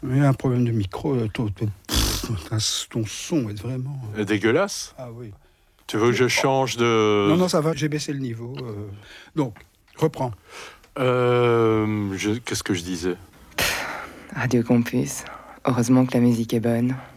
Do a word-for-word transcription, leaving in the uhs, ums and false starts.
Il y a un problème de micro. euh, Ton, ton, pff, ton son est vraiment... Euh, Dégueulasse. Ah oui. Tu veux que je change de... Non, non, ça va, j'ai baissé le niveau. euh. Donc, reprends. Euh, je- Qu'est-ce que je disais? Radio Campus. Heureusement que la musique est bonne.